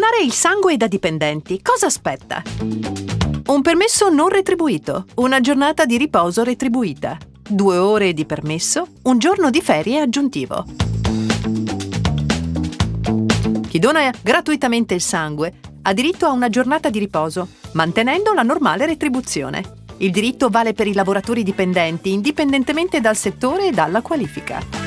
Donare il sangue da dipendenti. Cosa aspetta? Un permesso non retribuito, una giornata di riposo retribuita, 2 ore di permesso, un giorno di ferie aggiuntivo. Chi dona gratuitamente il sangue ha diritto a una giornata di riposo, mantenendo la normale retribuzione. Il diritto vale per i lavoratori dipendenti, indipendentemente dal settore e dalla qualifica.